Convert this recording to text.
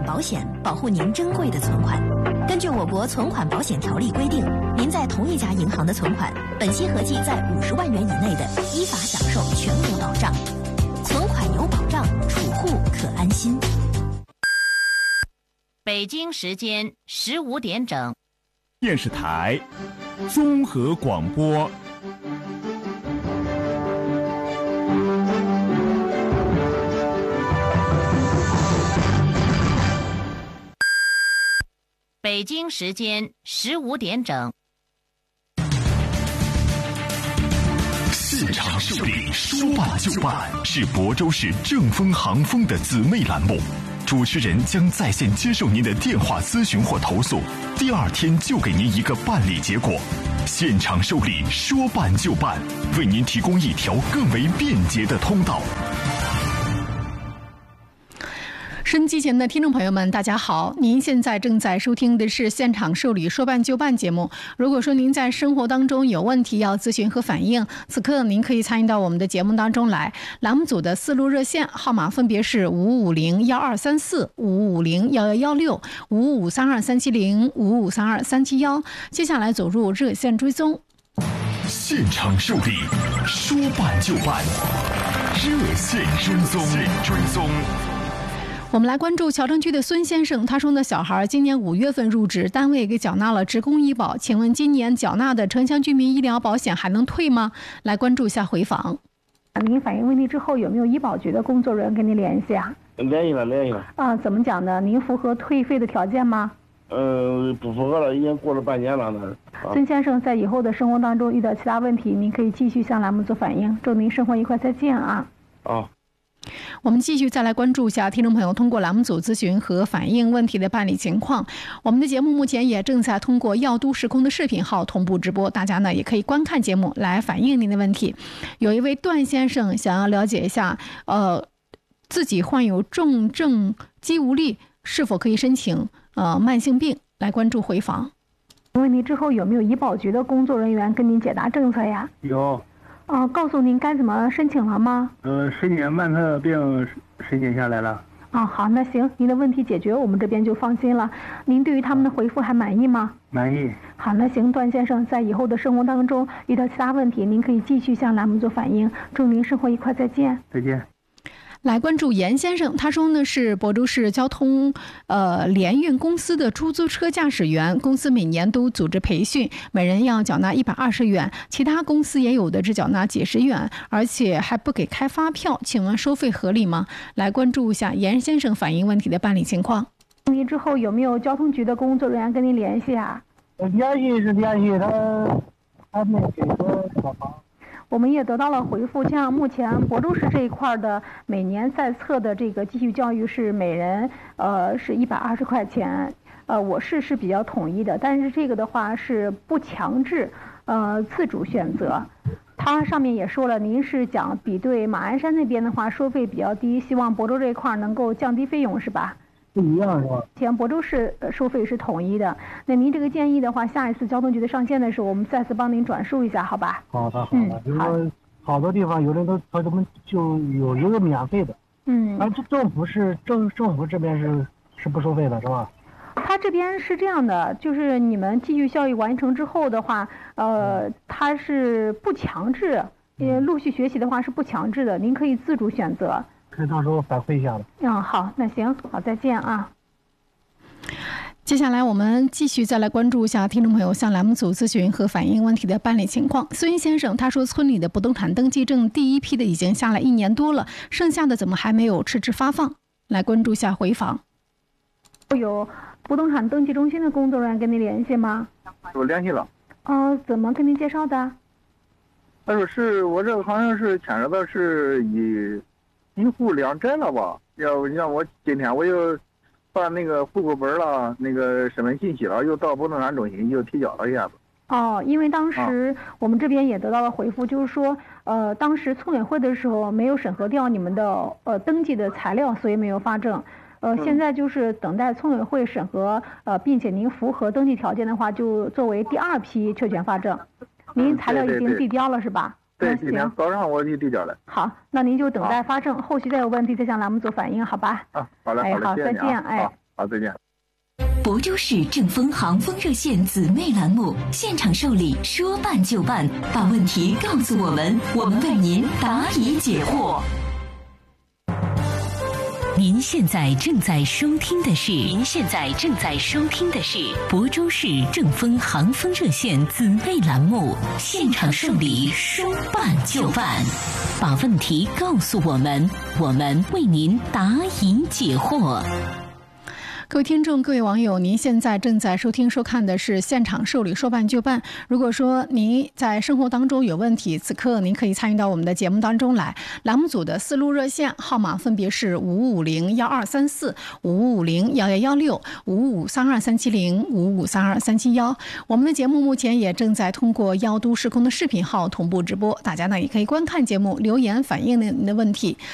保险，保护您珍贵的存款。根据我国存款保险条例规定，您在同一家银行的存款，本息合计在50万元以内的，依法享受全额保障。存款有保障，储户可安心。 北京时间15点整， 电视台综合广播。 北京时间15点整。 现场受理，说办就办，是亳州市正丰航丰的姊妹栏目。主持人将在线接受您的电话咨询或投诉，第2天就给您一个办理结果。现场受理，说办就办，为您提供一条更为便捷的通道。 收音机前的听众朋友们，大家好！您现在正在收听的是现场受理说办就办节目。如果说您在生活当中有问题要咨询和反映，此刻您可以参与到我们的节目当中来。栏目组的4路热线号码分别是55501234、55501116、55323705、55323771。接下来走入热线追踪。 现场受理，说办就办，热线追踪。 我们来关注桥城区的孙先生，他说呢，小孩今年5月份入职，单位给缴纳了职工医保，请问今年缴纳的城乡居民医疗保险还能退吗？来关注一下回访。 您反映问题之后，有没有医保局的工作人员跟您联系啊？ 联系了。 怎么讲呢？您符合退费的条件吗？ 不符合了，已经过了半年了呢。 孙先生在以后的生活当中遇到其他问题，您可以继续向栏目做反映。祝您生活愉快，再见啊！ 我们继续再来关注一下听众朋友通过栏目组咨询和反映问题的办理情况。我们的节目目前也正在通过耀都时空的视频号同步直播，大家呢也可以观看节目来反映您的问题。有一位段先生想要了解一下，自己患有重症肌无力，是否可以申请慢性病？来关注回访。 问题之后有没有医保局的工作人员跟您解答政策呀？ 有。 告诉您该怎么申请了吗？ 申请慢特病申请下来了。 好，那行，您的问题解决，我们这边就放心了。您对于他们的回复还满意吗？ 满意。 好，那行，段先生在以后的生活当中遇到其他问题，您可以继续向栏目做反映。祝您生活愉快，再见。 再见。 来关注严先生，他说呢是亳州市交通联运公司的出租车驾驶员，公司每年都组织培训，每人要缴纳120元，其他公司也有的只缴纳几十元，而且还不给开发票，请问收费合理吗？来关注一下严先生反映问题的办理情况。 问题之后有没有交通局的工作人员跟您联系啊？ 联系，他没给个导航。 我们也得到了回复，像目前亳州市这一块的每年在册的这个继续教育是每人是120块钱，我市是比较统一的，但是这个的话是不强制，自主选择。它上面也说了，您是讲比对马鞍山那边的话收费比较低，希望亳州这一块能够降低费用是吧？ 不一样是吧？ 前亳州市收费是统一的。那您这个建议的话，下一次交通局的上线的时候，我们再次帮您转述一下，好吧？ 好的。就是说，好多地方有人他们就有一个免费的。政府这边是不收费的，是吧？ 他这边是这样的，就是你们继续教育完成之后的话，他是不强制，陆续学习的话是不强制的，您可以自主选择。 可以到时候反馈一下了。 好，那行，好，再见啊。 接下来我们继续再来关注一下听众朋友向栏目组咨询和反映问题的办理情况。孙先生他说，村里的不动产登记证第一批的已经下来1年多了，剩下的怎么还没有迟迟发放？来关注一下回访。 有不动产登记中心的工作人员跟您联系吗？ 我联系了。 怎么跟您介绍的？ 他说是我这个好像是牵扯的是一户两宅了吧？要让我今天我又办那个户口本了，那个身份信息了，又到不动产中心又提交了一下子。 因为当时我们这边也得到了回复，就是说，当时村委会的时候没有审核掉你们的登记的材料，所以没有发证。现在就是等待村委会审核，并且您符合登记条件的话，就作为第2批确权发证。您材料已经递交了是吧？ 对，今天早上我就递交了。 好，那您就等待发证，后续再有问题再向栏目做反映，好吧？ 好嘞， 好，再见， 好，再见。 亳州市正风航风热线姊妹栏目现场受理，说办就办，把问题告诉我们，我们为您答疑解惑。您现在正在收听的是亳州市正风航风热线姊妹栏目现场受理，说办就办，把问题告诉我们，我们为您答疑解惑。各位听众，各位网友，您现在正在收听收看的是现场受理，说办就办。如果说您在生活当中有问题，此刻您可以参与到我们的节目当中来。栏目组的4路热线号码分别是55501234、55501116、55323705、55323771。我们的节目目前也正在通过妖都时空的视频号同步直播，大家呢也可以观看节目，留言反映您的问题。